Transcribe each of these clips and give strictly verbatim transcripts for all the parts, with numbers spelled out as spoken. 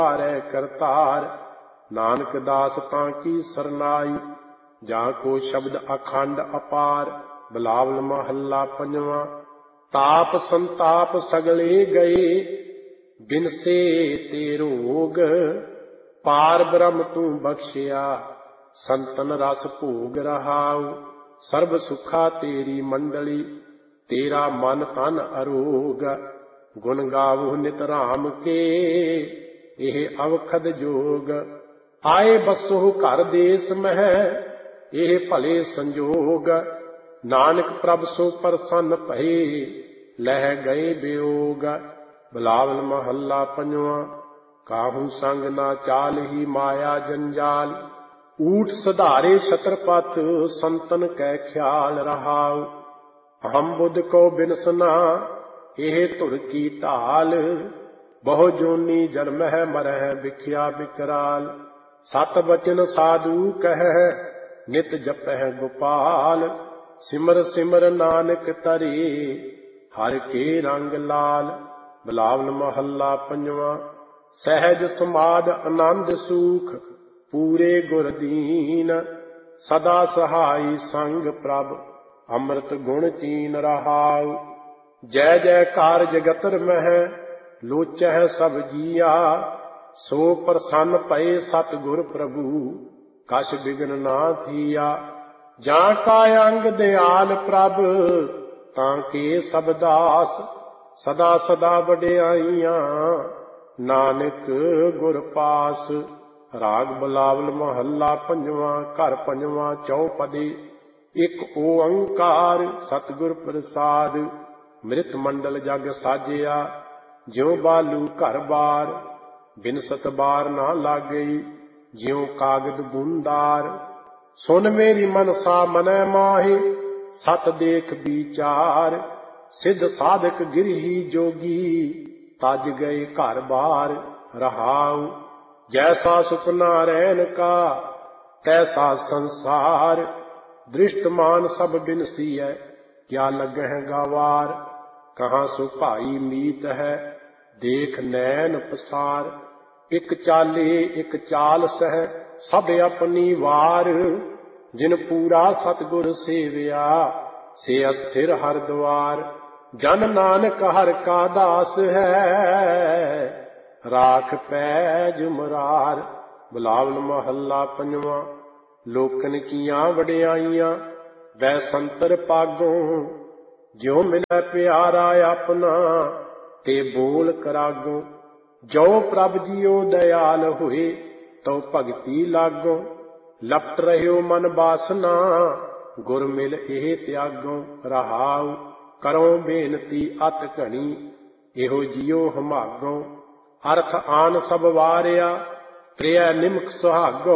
रे करतार। नानक दास तां की सरनाई, जा को शब्द अखंड अपार। बिलावल महला पंजवा। ताप संताप सगले गए, बिनसे ते रोग। पार ब्रह्म तू बख्शिया, संतन रस भोग रहाऊ। सर्ब सुखा तेरी मंडली, तेरा मन तन अरोग। गुण गावो नित राम के, एह अवखद जोग। आए बसो घर देश मह, एह भले संजोग। नानक प्रभ सो प्रसन्न भये, लह गए वियोग। बिलावल महला पंजवा। काहू संग ना चाल ही माया जंजाल। ऊठ सधारे छत्रपत, संतन कै ख्याल रहाऊ। हम बुध को बिनसना, एह धुर की ढाल। बहु जोनी जन्म है मरह बिख्या बिकराल। सत बचन साधु कह, नित जपह गोपाल। सिमर सिमर नानक तरे, हर के रंग लाल। बिलावल महला पंजवा। सहज समाध आनंद सुख, पूरे गुर दीन। सदा सहाई संग प्रभ, अमृत गुण चीन रहाऊ। जय जयकार जगतर मह, लोचह सब जिया। सो प्रसन्न पए सतगुर प्रभु, कछ बिघन ना थिया। जा का अंग दयाल प्रभ, तां के सब दास। सदा सदा वड्याइयां, नानक गुर पास। राग बिलावल महला पंजवा। घर पंजवा चौपदी। एक ओंकार सतगुर प्रसाद। मृत मंडल जग साजिया, ज्यों बालू घर बार। बिनसत बार ना लागई, ज्यों कागद बूंदार। सुन मेरी मनसा मनै माहि, सत देख विचार। सिद्ध साधक गिरही जोगी, तज गए घर बार रहाऊ। जैसा सुपना रैन का, तैसा संसार। दृष्टमान सब बिनसीय, क्या लगह गवार। कहाँ सो भाई मीत है, देख नैन पसार। एक चाले एक चाल सह, सब अपनी वार। जिन पूरा सतगुर सेविया, से अस्थिर हर द्वार। जन नानक हर का दास है, राख पैज मुरार। बिलावल महला पंजवा। लोकन कियां वड्याइयां, वै संतर पागों। ज्यों मिलै प्यारा अपना, ते बोल करागो। जो प्रभ जियो दयाल होए, तो भगति लागो। लपट रहियो मन बासना, गुर मिल एह त्यागो रहाऊ। करो बेनती अत घनी, एहो जियो हमागो। अर्थ आन सब वारिया, प्रिय निमक सुहागो।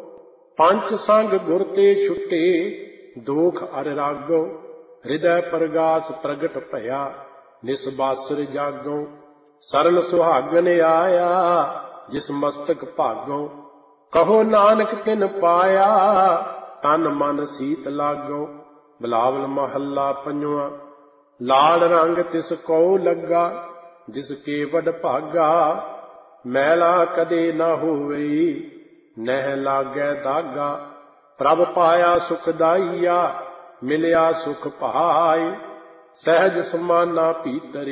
पंच संग गुर ते छुटे, दोख अर रागो। हृदय प्रगास प्रगट भया, निसबासुर जागो। सरल सुहागन आया, जिस मस्तक भागो। कहो नानक तिन पाया, तन मन सीत लागो। बिलावल महला पंजवा। लाल रंग तिस को लगा, जिसके वड भागा। मैला कदे न होवई, नह लागै दागा। प्रभ पाया सुखदाइया, मिलिया सुख पाए। सहज समाना भीतर